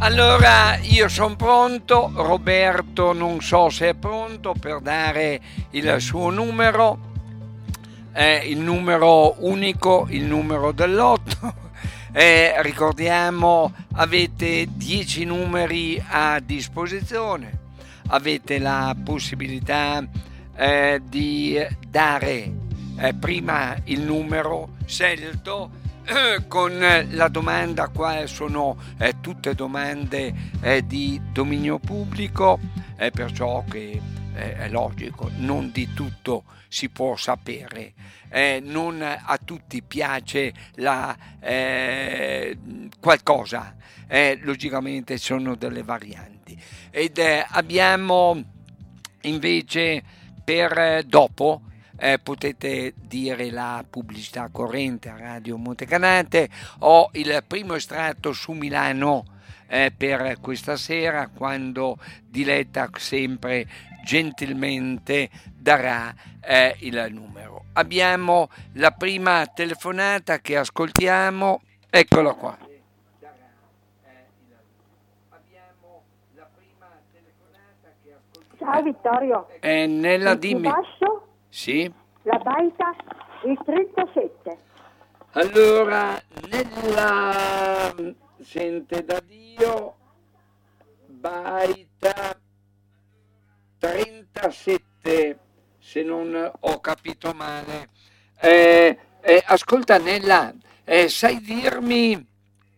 Allora, io sono pronto, Roberto non so se è pronto per dare il suo numero, il numero unico, il numero dell'otto. Ricordiamo, avete 10 numeri a disposizione, avete la possibilità di dare prima il numero scelto con la domanda, qua sono tutte domande di dominio pubblico, perciò che è logico, non di tutto si può sapere, non a tutti piace qualcosa, logicamente sono delle varianti. Ed abbiamo invece per dopo, potete dire la pubblicità corrente a Radio Montecanante. Ho il primo estratto su Milano per questa sera, quando Diletta sempre gentilmente darà il numero. Abbiamo la prima telefonata che ascoltiamo, eccola qua. Ciao Vittorio. Nella il più dimmi. basso, Sì. la baita, il 37. Allora, nella sente da Dio, baita 37, se non ho capito male. Ascolta Nella, sai dirmi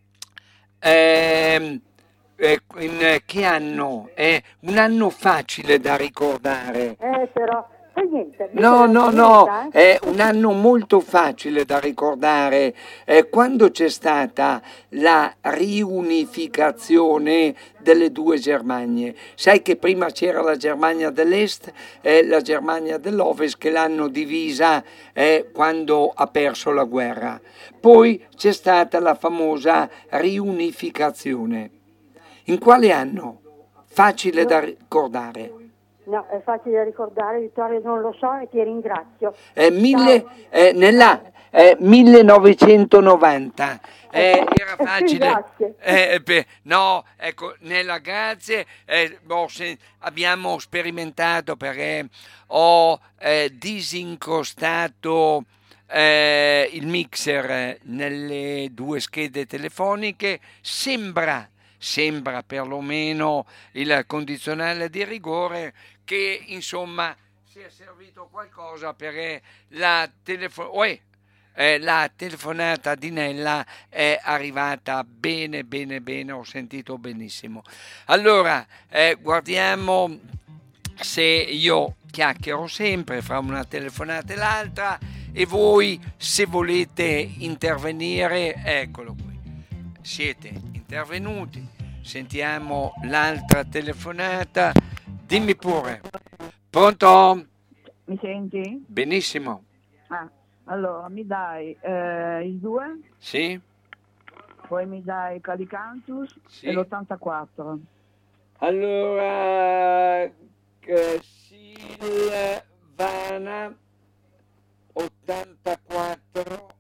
in che anno? È un anno facile da ricordare. Però, fai niente. No, è un anno molto facile da ricordare. Quando c'è stata la riunificazione delle due Germanie. Sai che prima c'era la Germania dell'Est e la Germania dell'Ovest, che l'hanno divisa quando ha perso la guerra. Poi c'è stata la famosa riunificazione. In quale anno? Facile da ricordare. No, è facile da ricordare, Vittorio, non lo so e ti ringrazio. 1990. Era facile. Grazie. No, ecco, Nella, grazie. Abbiamo sperimentato, perché ho disincostato il mixer nelle due schede telefoniche. Sembra perlomeno il condizionale di rigore che insomma sia servito qualcosa, perché la telefonata di Nella è arrivata bene, ho sentito benissimo. Allora, guardiamo se io chiacchiero sempre fra una telefonata e l'altra, e voi, se volete intervenire, eccolo qui. Siete intervenuti, sentiamo l'altra telefonata, dimmi pure. Pronto? Mi senti? Benissimo. Allora mi dai il 2, Sì? poi mi dai Calicantus Sì. e l'84. Allora, Silvana 84,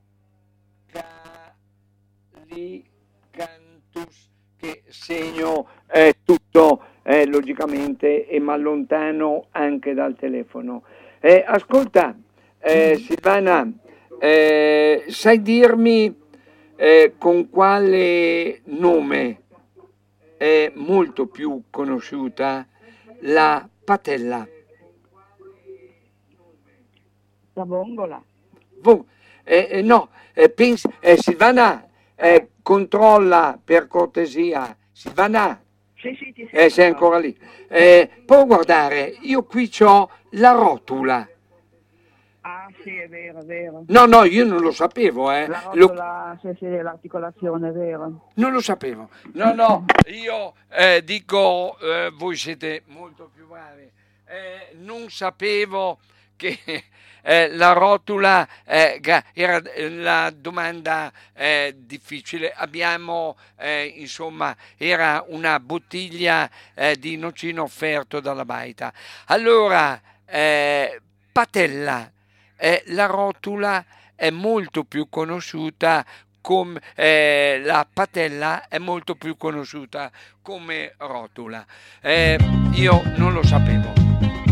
Calicantus, che segno tutto logicamente, e mi allontano anche dal telefono. Ascolta, Silvana, sai dirmi con quale nome è molto più conosciuta la patella? La vongola. No, Silvana, controlla per cortesia. Silvana, Sì, ti sento. sei ancora lì. Può guardare, io qui c'ho la rotula. Ah sì, è vero. No, io non lo sapevo. La rotola, sì, l'articolazione, è vero. Non lo sapevo. No, io dico, voi siete molto più bravi. Non sapevo che la rotula era la domanda difficile. Abbiamo, insomma, era una bottiglia di nocino offerto dalla baita. Allora, patella, la rotula è molto più conosciuta la patella è molto più conosciuta come rotula. Io non lo sapevo.